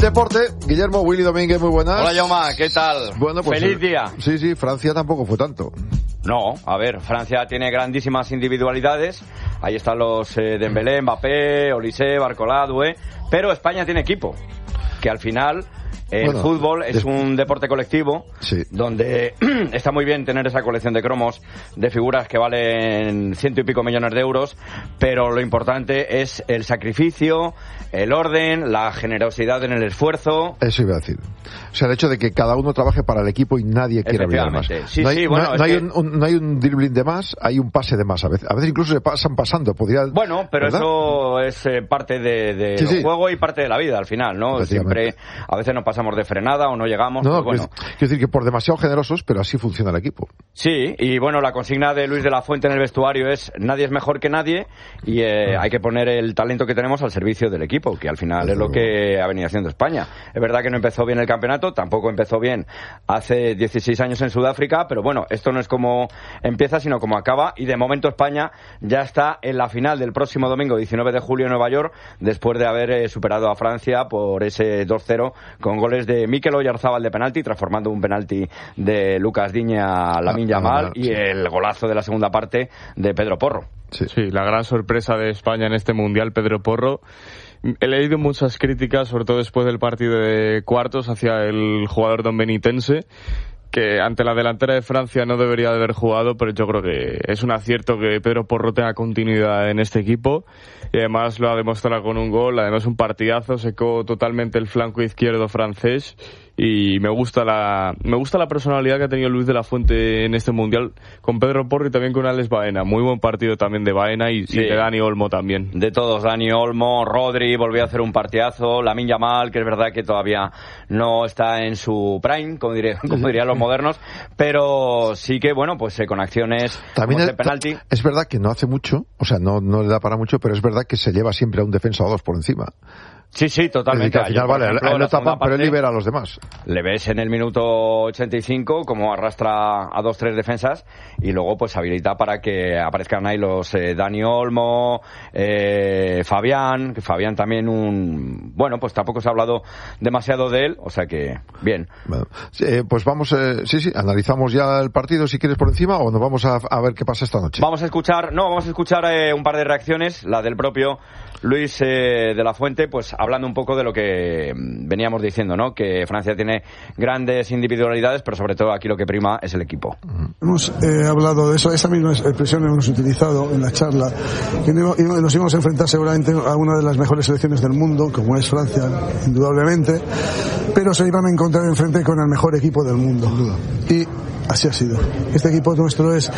deporte, Guillermo, Willy Domínguez, muy buenas. Hola, Jaume, ¿qué tal? Bueno, pues, feliz día. Sí, Francia tampoco fue tanto. No, a ver, Francia tiene grandísimas individualidades. Ahí están los Dembélé, Mbappé, Olise, Barcola, Doué. Pero España tiene equipo, que al final... El fútbol es un deporte colectivo, sí, donde está muy bien tener esa colección de cromos, de figuras que valen 100 y pico millones de euros, pero lo importante es el sacrificio, el orden, la generosidad en el esfuerzo. Eso iba a decir. O sea, el hecho de que cada uno trabaje para el equipo y nadie quiera brillar más. Sí, no hay, sí, bueno, no hay un dribbling de más, hay un pase de más a veces. A veces incluso se pasan pasando. Bueno, pero ¿verdad? Eso es parte del juego y parte de la vida al final, ¿no? Siempre, a veces nos pasamos de frenada o no llegamos. No, bueno. Quiero decir que por demasiado generosos, pero así funciona el equipo. Sí, y bueno, la consigna de Luis de la Fuente en el vestuario es: nadie es mejor que nadie, y hay que poner el talento que tenemos al servicio del equipo, que al final es lo que ha venido haciendo España. Es verdad que no empezó bien el campeonato, tampoco empezó bien hace 16 años en Sudáfrica, pero bueno, esto no es como empieza, sino como acaba, y de momento España ya está en la final del próximo domingo, 19 de julio en Nueva York, después de haber superado a Francia por ese 2-0 con goles de Mikel Oyarzabal de penalti, transformando un penalti de Lucas Digne a Lamine Yamal, y el golazo de la segunda parte de Pedro Porro. Sí, la gran sorpresa de España en este Mundial, Pedro Porro. He leído muchas críticas, sobre todo después del partido de cuartos, hacia el jugador dombenitense, que ante la delantera de Francia no debería de haber jugado, pero yo creo que es un acierto que Pedro Porro tenga continuidad en este equipo, y además lo ha demostrado con un gol, además un partidazo, secó totalmente el flanco izquierdo francés, y me gusta la personalidad que ha tenido Luis de la Fuente en este Mundial, con Pedro Porro y también con Alex Baena. Muy buen partido también de Baena y de Dani Olmo también. De todos, Dani Olmo, Rodri volvió a hacer un partidazo, Lamine Yamal, que es verdad que todavía no está en su prime, como dirían los modernos, pero sí que, bueno, pues con acciones también como penalti. Es verdad que no hace mucho, o sea, no le da para mucho, pero es verdad que se lleva siempre a un defensa o dos por encima. Sí, totalmente. Al final, vale, él lo tapan, pero él libera a los demás. Le ves en el minuto 85 como arrastra a 2-3 defensas, y luego pues habilita para que aparezcan ahí los Dani Olmo, Fabián, que Fabián también bueno, pues tampoco se ha hablado demasiado de él, o sea que bien. Bueno, pues vamos, analizamos ya el partido, si quieres, por encima, o nos vamos a ver qué pasa esta noche. Vamos a escuchar un par de reacciones, la del propio Luis de la Fuente, pues hablando un poco de lo que veníamos diciendo, ¿no? Que Francia tiene grandes individualidades, pero sobre todo aquí lo que prima es el equipo. Hemos hablado de eso, esa misma expresión hemos utilizado en la charla, que nos íbamos a enfrentar seguramente a una de las mejores selecciones del mundo, como es Francia, indudablemente, pero se iban a encontrar enfrente con el mejor equipo del mundo. Y así ha sido. Este equipo nuestro es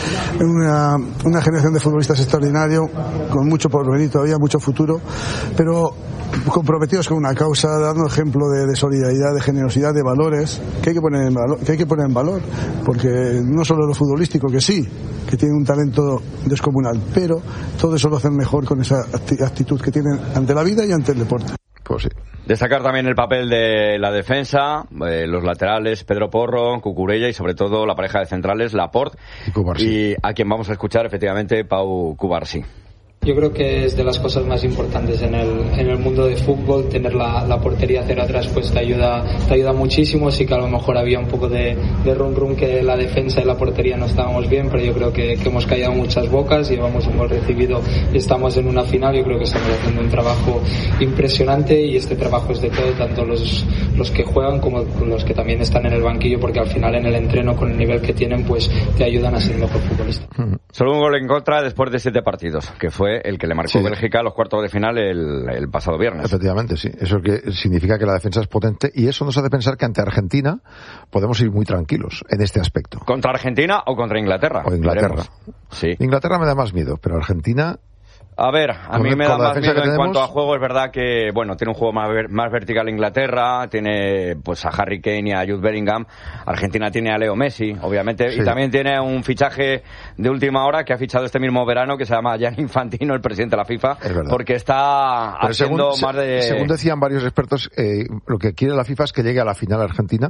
una generación de futbolistas extraordinario, con mucho por venir todavía, mucho futuro, pero comprometidos con una causa, dando ejemplo de solidaridad, de generosidad, de valores que hay que poner en valor, porque no solo lo futbolístico, que sí, que tienen un talento descomunal, pero todo eso lo hacen mejor con esa actitud que tienen ante la vida y ante el deporte. Pues sí. Destacar también el papel de la defensa, los laterales, Pedro Porro, Cucurella, y sobre todo la pareja de centrales, Laporte, y a quien vamos a escuchar efectivamente, Pau Cubarsí. Yo creo que es de las cosas más importantes en el mundo de fútbol, tener la portería cero atrás, pues te ayuda muchísimo. Sí que a lo mejor había un poco de rum que la defensa y la portería no estábamos bien, pero yo creo que hemos callado muchas bocas, llevamos un gol recibido y estamos en una final. Yo creo que estamos haciendo un trabajo impresionante, y este trabajo es de todo, tanto los que juegan como los que también están en el banquillo, porque al final en el entreno, con el nivel que tienen, pues te ayudan a ser mejor futbolista. Solo un gol en contra después de 7 partidos, que fue el que le marcó Bélgica a los cuartos de final el pasado viernes. Efectivamente, sí. Eso que significa que la defensa es potente, y eso nos hace pensar que ante Argentina podemos ir muy tranquilos en este aspecto. ¿Contra Argentina o contra Inglaterra? O Inglaterra. Veremos. Sí. Inglaterra me da más miedo, pero Argentina... A ver, a mí me da más miedo en cuanto a juego. Es verdad que, bueno, tiene un juego más vertical Inglaterra, tiene pues a Harry Kane y a Jude Bellingham. Argentina tiene a Leo Messi, obviamente, y también tiene un fichaje de última hora que ha fichado este mismo verano, que se llama Gianni Infantino, el presidente de la FIFA, porque está haciendo más de... Según decían varios expertos, lo que quiere la FIFA es que llegue a la final Argentina,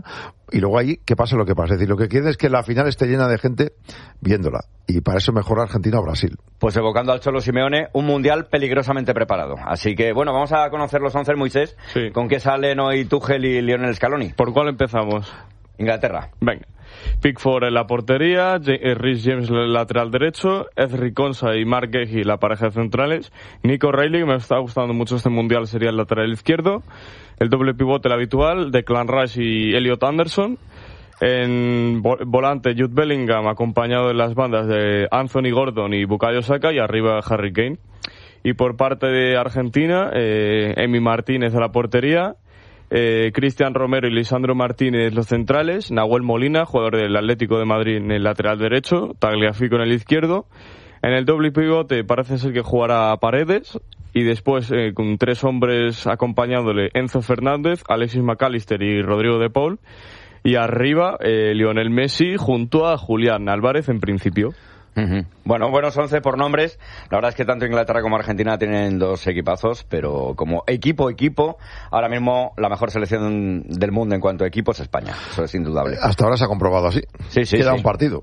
Y luego ahí, que pase lo que pase. Es decir, lo que quieren es que la final esté llena de gente viéndola. Y para eso mejor Argentina o Brasil. Pues evocando al Cholo Simeone, un mundial peligrosamente preparado. Así que, bueno, vamos a conocer los 11, Moisés. Sí. ¿Con qué salen hoy Tuchel y Lionel Scaloni? ¿Por cuál empezamos? Inglaterra. Venga. Pickford en la portería, Reece James lateral derecho, Ezri Konsa y Mark Guehi la pareja de centrales, Nico Reilly, me está gustando mucho este mundial, sería el lateral izquierdo, el doble pivote el habitual, Declan Rice y Elliot Anderson, en volante Jude Bellingham acompañado de las bandas de Anthony Gordon y Bukayo Saka y arriba Harry Kane. Y por parte de Argentina, Emi Martínez a la portería, Cristian Romero y Lisandro Martínez los centrales, Nahuel Molina, jugador del Atlético de Madrid, en el lateral derecho, Tagliafico en el izquierdo. En el doble pivote parece ser que jugará Paredes y después con 3 hombres acompañándole, Enzo Fernández, Alexis McAllister y Rodrigo de Paul. Y arriba Lionel Messi junto a Julián Álvarez en principio. Bueno, buenos 11 por nombres. La verdad es que tanto Inglaterra como Argentina tienen 2 equipazos, pero como equipo, ahora mismo la mejor selección del mundo en cuanto a equipos es España. Eso es indudable. Hasta ahora se ha comprobado así. Sí, Queda un partido.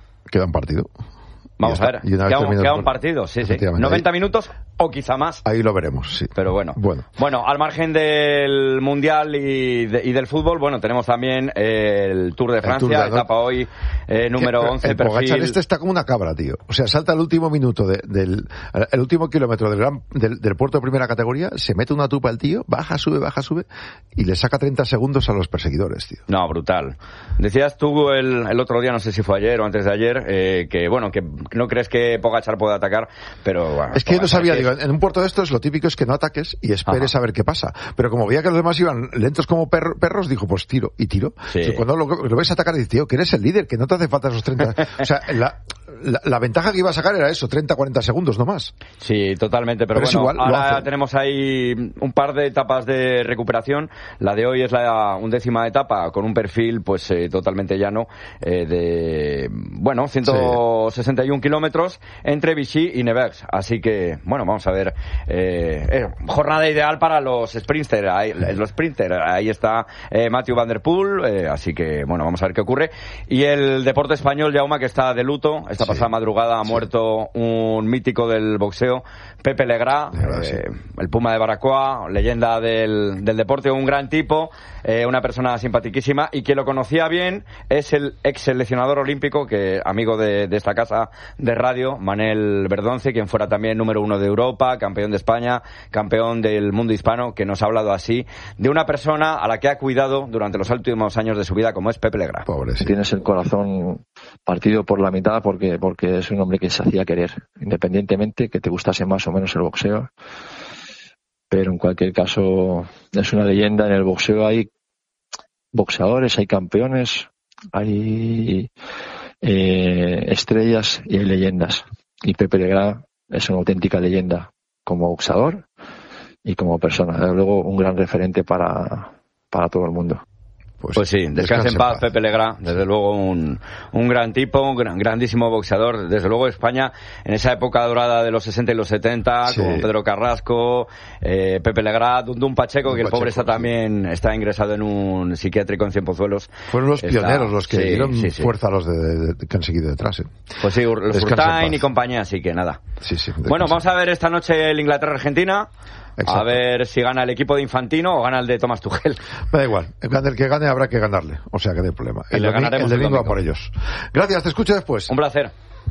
Vamos a ver. Queda un partido, sí. 90 minutos o quizá más. Ahí lo veremos, sí. Pero bueno, al margen del Mundial y del fútbol, bueno, tenemos también el Tour de Francia, etapa hoy número 11, el perfil. Pogačar está como una cabra, tío. O sea, salta el último minuto el último kilómetro del puerto de primera categoría, se mete una tupa el tío, baja, sube y le saca 30 segundos a los perseguidores, tío. No, brutal. Decías tú el otro día, no sé si fue ayer o antes de ayer, que no crees que Pogačar pueda atacar, pero bueno. Es que yo no sabía, digo, en un puerto de estos lo típico es que no ataques y esperes a ver qué pasa. Pero como veía que los demás iban lentos como perros, dijo, pues tiro. Sí. Y cuando lo ves atacar, dices, tío, que eres el líder, que no te hace falta esos 30. O sea, la ventaja que iba a sacar era eso, 30, 40 segundos, no más. Sí, totalmente, pero bueno, igual, ahora tenemos ahí un par de etapas de recuperación. La de hoy es la 11ª etapa con un perfil pues totalmente llano de 161 kilómetros entre Vichy y Nevers. Así que, bueno, vamos a ver. Jornada ideal para los sprinters. Ahí está Mathieu Van Der Poel. Así que, bueno, vamos a ver qué ocurre. Y el deporte español, Jaume, que está de luto. Esta pasada madrugada ha muerto un mítico del boxeo, Pepe Legrá, el Puma de Baracoa, leyenda del deporte, un gran tipo, una persona simpaticísima, y quien lo conocía bien es el ex seleccionador olímpico, que amigo de esta casa de radio, Manel Verdonce, quien fuera también número 1 de Europa, campeón de España, campeón del mundo hispano, que nos ha hablado así de una persona a la que ha cuidado durante los últimos años de su vida, como es Pepe Legrá. Pobre, sí. Tienes el corazón partido por la mitad porque es un hombre que se hacía querer, independientemente que te gustase más o menos el boxeo. Pero en cualquier caso es una leyenda. En el boxeo hay boxeadores, hay campeones, hay estrellas y hay leyendas. Y Pepe Legrá es una auténtica leyenda como boxeador y como persona. Desde luego un gran referente para todo el mundo. Pues sí, descanse en paz Pepe Legrá, desde luego un gran tipo, un grandísimo boxeador, desde luego España en esa época dorada de los 60 y los 70, con Pedro Carrasco, Pepe Legrá, Dundún Pacheco, que el pobre está ingresado en un psiquiátrico en Cienpozuelos. Fueron los pioneros los que dieron fuerza a los que han seguido detrás. Pues sí, los Urtain y compañía, así que nada. Bueno, vamos a ver esta noche el Inglaterra-Argentina. Exacto. A ver si gana el equipo de Infantino o gana el de Thomas Tuchel. Me da igual, el que gane habrá que ganarle, o sea que no hay problema. El domingo va por ellos. Gracias, te escucho después. Un placer.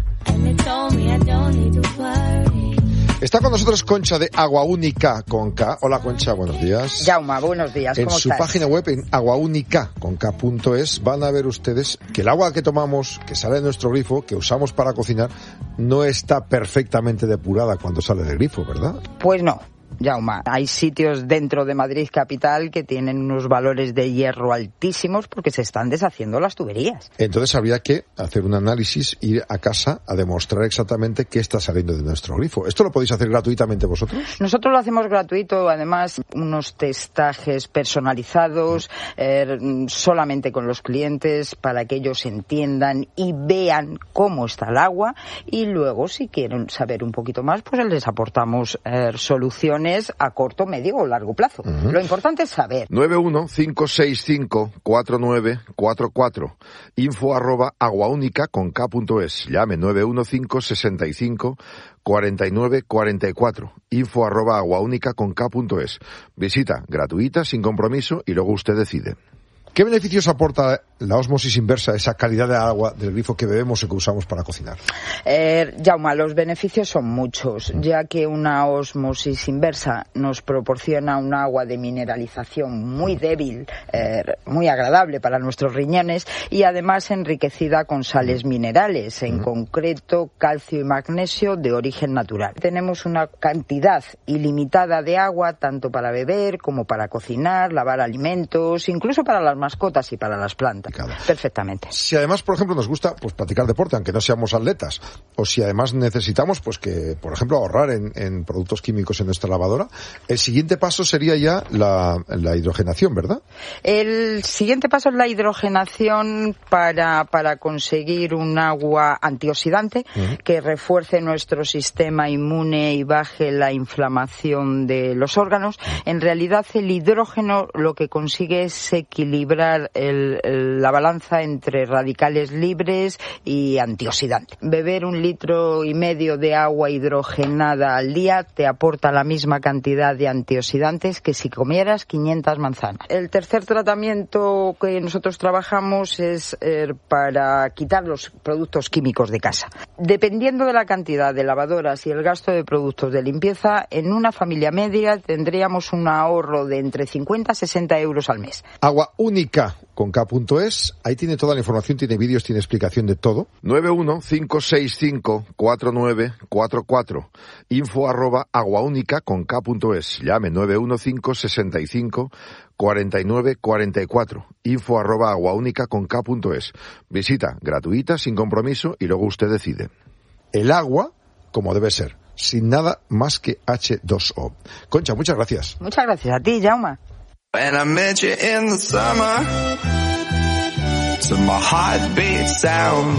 Está con nosotros Concha de Agua Única con K. Hola Concha, buenos días. Jaume, buenos días, ¿cómo estás? En su página web, en aguaunica con K.es, van a ver ustedes que el agua que tomamos, que sale de nuestro grifo, que usamos para cocinar, no está perfectamente depurada cuando sale del grifo, ¿verdad? Pues no. Jaume, hay sitios dentro de Madrid capital que tienen unos valores de hierro altísimos porque se están deshaciendo las tuberías. Entonces habría que hacer un análisis, ir a casa a demostrar exactamente qué está saliendo de nuestro grifo. ¿Esto lo podéis hacer gratuitamente vosotros? Nosotros lo hacemos gratuito, además unos testajes personalizados solamente con los clientes para que ellos entiendan y vean cómo está el agua, y luego si quieren saber un poquito más pues les aportamos soluciones soluciones a corto, medio o largo plazo. Lo importante es saber. 915654944, info@aguaunica.es. Llame 915654944, info@aguaunica.es. Visita gratuita, sin compromiso, y luego usted decide. ¿Qué beneficios aporta la ósmosis inversa, esa calidad de agua del grifo que bebemos o que usamos para cocinar? Jaume, los beneficios son muchos, ya que una ósmosis inversa nos proporciona un agua de mineralización muy débil, muy agradable para nuestros riñones, y además enriquecida con sales minerales, en concreto calcio y magnesio de origen natural. Tenemos una cantidad ilimitada de agua, tanto para beber como para cocinar, lavar alimentos, incluso para las mascotas y para las plantas. Perfectamente. Si además, por ejemplo, nos gusta practicar deporte, aunque no seamos atletas, o si además necesitamos que, por ejemplo, ahorrar en productos químicos en nuestra lavadora, el siguiente paso sería ya la hidrogenación, ¿verdad? El siguiente paso es la hidrogenación para conseguir un agua antioxidante que refuerce nuestro sistema inmune y baje la inflamación de los órganos. En realidad, el hidrógeno lo que consigue es equilibrar la balanza entre radicales libres y antioxidantes. Beber 1,5 litros de agua hidrogenada al día te aporta la misma cantidad de antioxidantes que si comieras 500 manzanas. El tercer tratamiento que nosotros trabajamos es para quitar los productos químicos de casa. Dependiendo de la cantidad de lavadoras y el gasto de productos de limpieza, en una familia media tendríamos un ahorro de entre 50 a 60 euros al mes. Aguaunica con K.es, ahí tiene toda la información, tiene vídeos, tiene explicación de todo. 915654944, info@aguaunica.es. Llame 915654944, info@aguaunica.es. Visita gratuita, sin compromiso, y luego usted decide. El agua, como debe ser, sin nada más que H2O. Concha, muchas gracias. Muchas gracias a ti, Jaume. When I met you in the summer, to my heartbeat sound.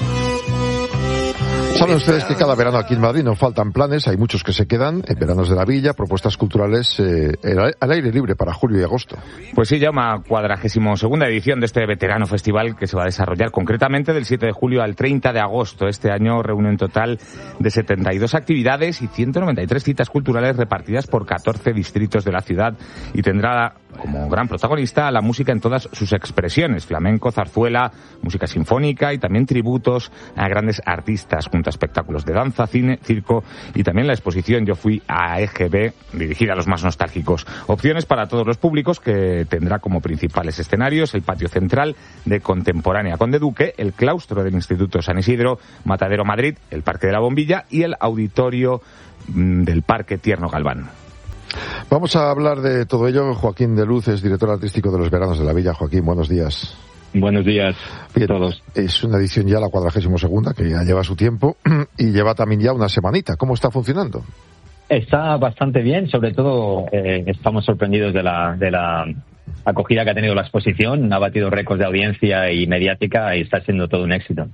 Saben ustedes que cada verano aquí en Madrid nos faltan planes, hay muchos que se quedan, veranos de la villa, propuestas culturales al aire libre para julio y agosto. Pues sí, llama 42ª edición de este veterano festival que se va a desarrollar concretamente del 7 de julio al 30 de agosto. Este año reúne un total de 72 actividades y 193 citas culturales repartidas por 14 distritos de la ciudad, y tendrá como gran protagonista la música en todas sus expresiones: flamenco, zarzuela, música sinfónica y también tributos a grandes artistas, junto a espectáculos de danza, cine, circo y también la exposición Yo fui a EGB, dirigida a los más nostálgicos. Opciones para todos los públicos, que tendrá como principales escenarios el patio central de Contemporánea Conde Duque, el claustro del Instituto San Isidro, Matadero Madrid, el Parque de la Bombilla y el auditorio del Parque Tierno Galván. Vamos a hablar de todo ello. Joaquín de Luz es director artístico de los Veranos de la Villa. Joaquín, buenos días. Buenos días a todos. Es una edición ya, la 42ª, que ya lleva su tiempo y lleva también ya una semanita. ¿Cómo está funcionando? Está bastante bien, sobre todo estamos sorprendidos de la acogida que ha tenido la exposición. Ha batido récords de audiencia y mediática y está siendo todo un éxito.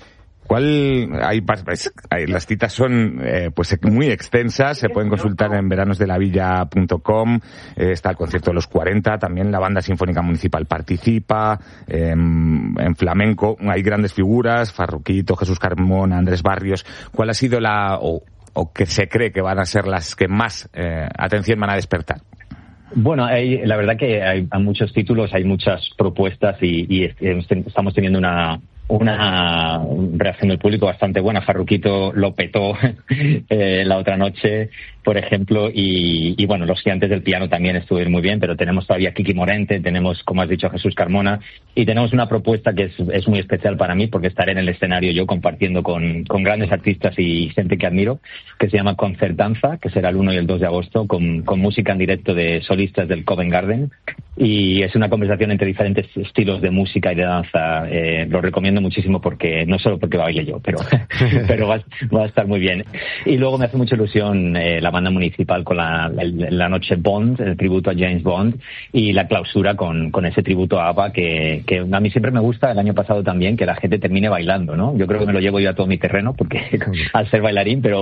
Las citas son pues muy extensas, se pueden consultar en veranosdelavilla.com. Está el concierto de los 40, también la Banda Sinfónica Municipal participa, en flamenco hay grandes figuras: Farruquito, Jesús Carmona, Andrés Barrios. ¿Cuál ha sido o que se cree que van a ser las que más atención van a despertar? Bueno, la verdad que hay muchos títulos, hay muchas propuestas y estamos teniendo una reacción del público bastante buena. Farruquito lo petó la otra noche, por ejemplo, y bueno, los Gigantes del Piano también estuvieron muy bien, pero tenemos todavía Kiki Morente, tenemos, como has dicho, a Jesús Carmona, y tenemos una propuesta que es muy especial para mí, porque estaré en el escenario yo compartiendo con grandes artistas y gente que admiro, que se llama Concertanza, que será el 1 y el 2 de agosto, con música en directo de solistas del Covent Garden, y es una conversación entre diferentes estilos de música y de danza. Lo recomiendo muchísimo, porque no solo porque baile yo, pero va a estar muy bien. Y luego me hace mucha ilusión la banda municipal con la noche Bond, el tributo a James Bond, y la clausura con ese tributo a ABBA que a mí siempre me gusta, el año pasado también, que la gente termine bailando, ¿no? Yo creo que me lo llevo yo a todo mi terreno, porque al ser bailarín, pero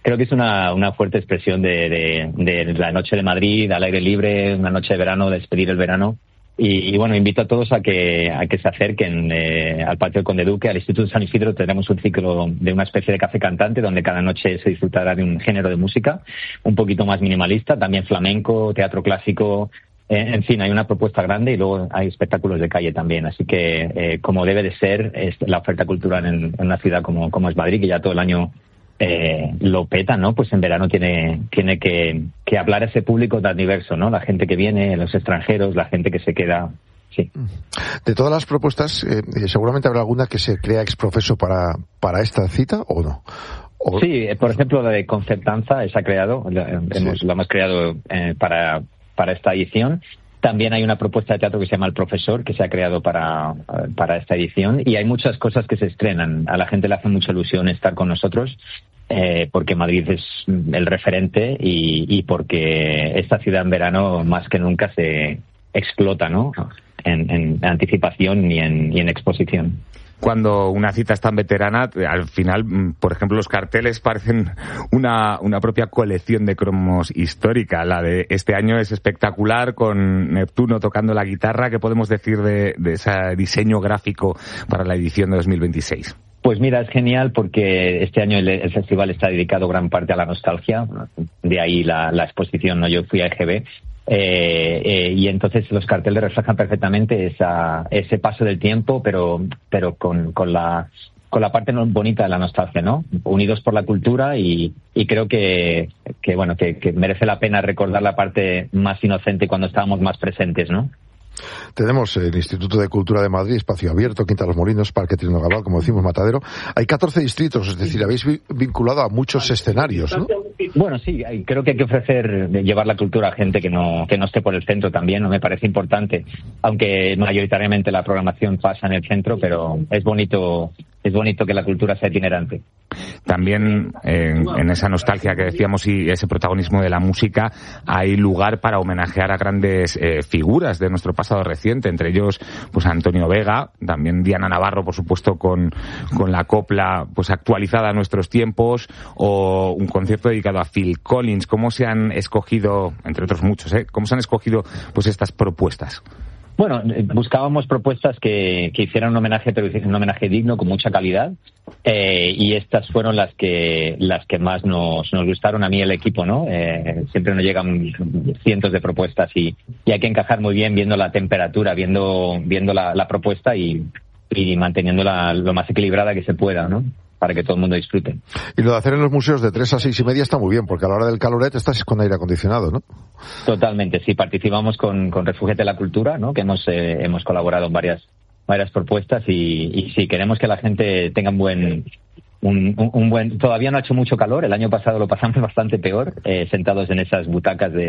creo que es una fuerte expresión de la noche de Madrid, al aire libre, una noche de verano, despedir el verano. Y bueno, invito a todos a que se acerquen al Patio del Conde Duque, al Instituto San Isidro. Tenemos un ciclo de una especie de café cantante donde cada noche se disfrutará de un género de música un poquito más minimalista, también flamenco, teatro clásico. En fin, hay una propuesta grande y luego hay espectáculos de calle también. Así que, como debe de ser, es la oferta cultural en una ciudad como es Madrid, que ya todo el año lo peta, ¿no? Pues en verano tiene que hablar a ese público tan diverso, ¿no? La gente que viene, los extranjeros, la gente que se queda. Sí. De todas las propuestas, seguramente habrá alguna que se crea ex profeso para esta cita, ¿o no? Sí, por ejemplo, la de Concept Danza, esa creado, la hemos creado para esta edición. También hay una propuesta de teatro que se llama El Profesor, que se ha creado para esta edición. Y hay muchas cosas que se estrenan. A la gente le hace mucha ilusión estar con nosotros, porque Madrid es el referente y porque esta ciudad en verano más que nunca se explota, ¿no? En anticipación y en exposición. Cuando una cita es tan veterana, al final, por ejemplo, los carteles parecen una propia colección de cromos histórica. La de este año es espectacular, con Neptuno tocando la guitarra. ¿Qué podemos decir de ese diseño gráfico para la edición de 2026? Pues mira, es genial porque este año el festival está dedicado gran parte a la nostalgia. De ahí la exposición, ¿no? Yo fui a EGB. Y entonces los carteles reflejan perfectamente ese paso del tiempo, pero con la parte bonita de la nostalgia, ¿no? Unidos por la cultura y creo que merece la pena recordar la parte más inocente cuando estábamos más presentes, ¿no? Tenemos el Instituto de Cultura de Madrid, Espacio Abierto, Quinta de los Molinos, Parque Trino Gabal, como decimos, Matadero. Hay 14 distritos, es decir, habéis vinculado a muchos escenarios, ¿no? Bueno, sí, creo que hay que llevar la cultura a gente que no esté por el centro también, ¿no? Me parece importante, aunque mayoritariamente la programación pasa en el centro, pero es bonito que la cultura sea itinerante. También en esa nostalgia que decíamos y ese protagonismo de la música, hay lugar para homenajear a grandes figuras de nuestro pasado reciente, entre ellos pues Antonio Vega, también Diana Navarro, por supuesto, con la copla pues actualizada a nuestros tiempos, o un concierto dedicado a Phil Collins. ¿Cómo se han escogido, entre otros muchos, cómo se han escogido pues estas propuestas? Bueno, buscábamos propuestas que hicieran un homenaje, pero hicieran un homenaje digno, con mucha calidad, y estas fueron las que más nos gustaron a mí, el equipo, ¿no? Siempre nos llegan cientos de propuestas y hay que encajar muy bien viendo la temperatura, viendo la propuesta y manteniéndola lo más equilibrada que se pueda, ¿no? Para que todo el mundo disfrute. Y lo de hacer en los museos de 3 a 6 y media está muy bien, porque a la hora del caloret estás con aire acondicionado, ¿no? Totalmente, sí. Participamos con Refúgiate la Cultura, ¿no? Que hemos colaborado en varias propuestas y sí, queremos que la gente tenga un buen... Todavía no ha hecho mucho calor, el año pasado lo pasamos bastante peor, sentados en esas butacas de